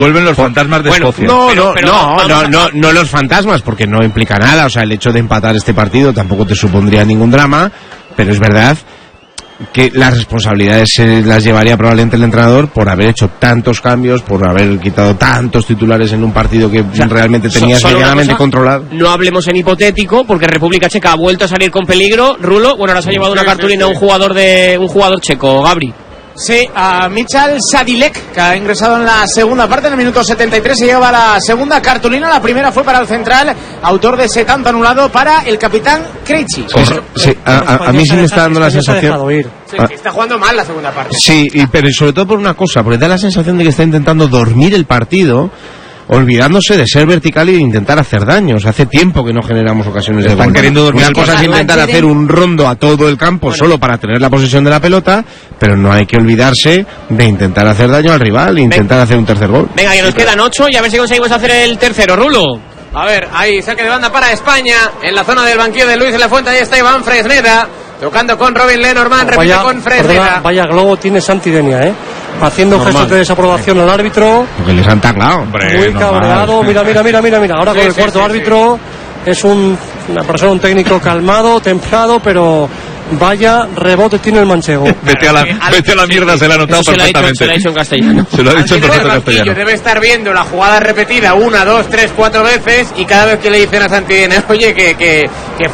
Vuelven los fantasmas de Escocia. No los fantasmas, porque no implica nada. O sea, el hecho de empatar este partido tampoco te supondría ningún drama, pero es verdad que las responsabilidades se las llevaría probablemente el entrenador por haber hecho tantos cambios, por haber quitado tantos titulares en un partido que realmente tenías medianamente controlado. No hablemos en hipotético, porque República Checa ha vuelto a salir con peligro. Rulo, bueno, ahora se ha llevado una cartulina un jugador checo, Gabri. Sí, a Michal Sadilek, que ha ingresado en la segunda parte, en el minuto 73 se lleva la segunda cartulina. La primera fue para el central, autor de ese tanto anulado para el capitán Krejci. Sí, a mí sí me está dando la sensación. Sí, está jugando mal la segunda parte. Sí, pero sobre todo por una cosa, porque da la sensación de que está intentando dormir el partido, olvidándose de ser vertical y de intentar hacer daño. O sea, hace tiempo que no generamos ocasiones de gol. Están queriendo dormir. Una cosa es intentar hacer un rondo a todo el campo solo para tener la posesión de la pelota, pero no hay que olvidarse de intentar hacer daño al rival e intentar hacer un tercer gol. Venga, que nos quedan 8 y a ver si conseguimos hacer el tercero, Rulo. A ver, ahí saque de banda para España, en la zona del banquillo de Luis de la Fuente. Ahí está Iván Fresneda, tocando con Robin Lenormand, repite con Fresneda. Vaya globo tiene Santidenia, haciendo gestos de desaprobación al árbitro. Porque les han taclado. Muy cabreado. Mira. Ahora con el cuarto árbitro. Es una persona, un técnico calmado, templado, pero vaya rebote tiene el manchego. Vete a la mierda, se la ha notado perfectamente. Se lo ha dicho en castellano. Se lo ha dicho en perfecto castellano. Debe estar viendo la jugada repetida 1, 2, 3, 4 veces, y cada vez que le dicen a Santidenia, oye, que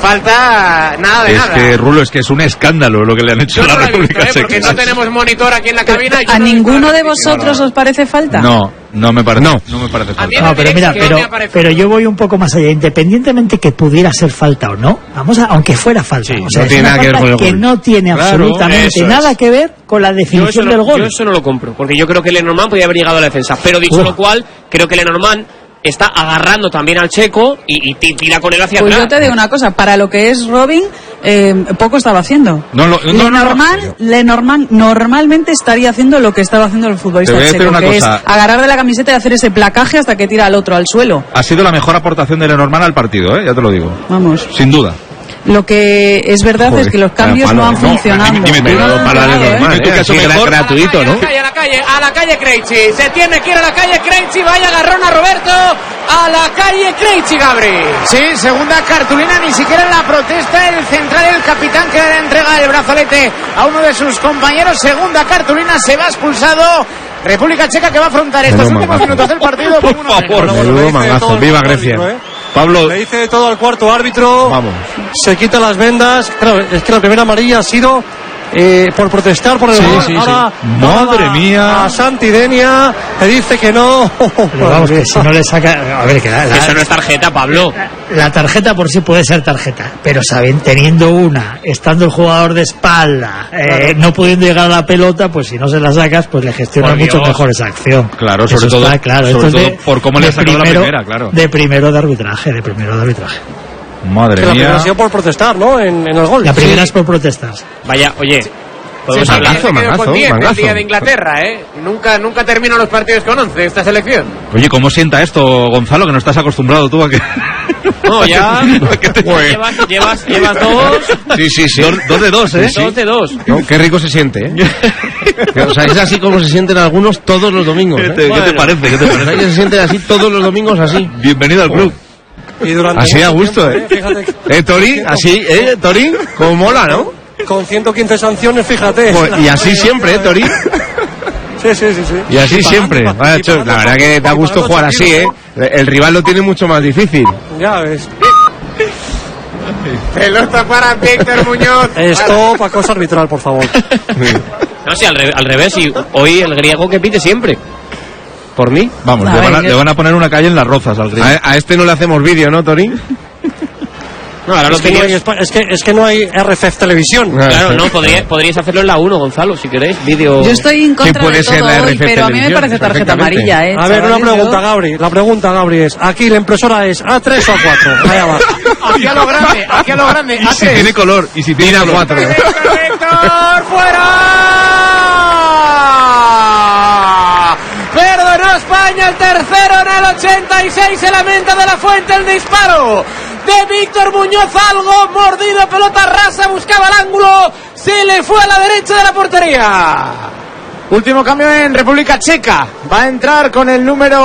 falta nada de nada. Es que, Rulo, es que es un escándalo lo que le han hecho a la República Checa. Porque no tenemos monitor aquí en la cabina. ¿A ninguno de vosotros os parece falta? No me parece. No me parece falta. No, pero mira, pero yo voy un poco más allá. Independientemente que pudiera ser falta o no, aunque fuera falta. Sí, o sea, no tiene nada que ver con el gol. Que no tiene absolutamente nada que ver con la definición del gol. Yo eso no lo compro, porque yo creo que Lenormand podía haber llegado a la defensa. Pero dicho lo cual, creo que Lenormand está agarrando también al checo y tira con él hacia atrás. Pues yo te digo una cosa, para lo que es Robin, poco estaba haciendo. Lenormand normalmente estaría haciendo lo que estaba haciendo el futbolista checo, que es agarrar de la camiseta y hacer ese placaje hasta que tira al otro al suelo. Ha sido la mejor aportación de Lenormand al partido, ya te lo digo. Vamos. Sin duda. Lo que es verdad es que los cambios no han funcionado. Gratuito, ¿no? A la calle Krejci. Se tiene que ir a la calle Krejci. Vaya agarrón a Roberto. A la calle Krejci, Gabri. Sí, segunda cartulina. Ni siquiera en la protesta el central, el capitán, que le entrega el brazalete a uno de sus compañeros. Segunda cartulina. Se va expulsado. República Checa, que va a afrontar estos últimos minutos del partido. Por favor, menudo mangazo. Viva Grecia. Pablo, le dice de todo al cuarto árbitro. Vamos. Se quita las vendas. Claro, es que la primera amarilla ha sido por protestar por el gol. Ahora, madre mía. A Santidenia le dice que no. Pero vamos, que si no le saca. A ver, que eso no es tarjeta, Pablo. La tarjeta por sí puede ser tarjeta, pero teniendo una, estando el jugador de espalda, no pudiendo llegar a la pelota, pues si no se la sacas, pues le gestionas mucho mejor esa acción. Claro, sobre todo, claro. Sobre todo por cómo le ha sacado la primera, claro. De primero de arbitraje. Madre mía. La primera ha sido por protestar, ¿no? En el gol. La primera es por protestar. Vaya, oye. Podemos hablar con 10 el día de Inglaterra, Nunca terminan los partidos con 11 esta selección. Oye, ¿cómo sienta esto, Gonzalo, que no estás acostumbrado tú a que... No, ya... llevas 2... Sí. 2 de 2, ¿eh? 2 de 2. No, qué rico se siente, O sea, es así como se sienten algunos todos los domingos, ¿Qué te parece? Que se sienten así todos los domingos, así. Bienvenido al club. Y así a gusto, Torín, así, Torín, como mola, ¿no? Con 115 sanciones, fíjate. Pues, y así siempre, Torín. Sí. Y así siempre. Vaya, la verdad que da gusto jugar así, El rival lo tiene mucho más difícil. Ya ves. Pelota para Víctor Muñoz. Stop, acoso arbitral, por favor. No, sí, al revés. Y hoy el griego que pite siempre. Por mí. Vamos, le van a poner una calle en Las Rozas al griego. A este no le hacemos vídeo, ¿no, Torín? No, ahora es, que no hay RFF Televisión. Claro, no, podríais hacerlo en la 1, Gonzalo, si queréis. Vídeo. Yo estoy en contra de todo hoy, pero a mí me parece tarjeta amarilla, A ver, una pregunta, Gabri. La pregunta, Gabri, es: ¿aquí la impresora es A3 o A4? Ahí abajo. Aquí a lo grande. Y si tiene color, y si tiene A4. ¡Víctor, fuera! Perdonó España, el tercero en el 86. Se lamenta de la Fuente el disparo de Víctor Muñoz, algo mordido, pelota rasa, buscaba el ángulo, se le fue a la derecha de la portería. Último cambio en República Checa, va a entrar con el número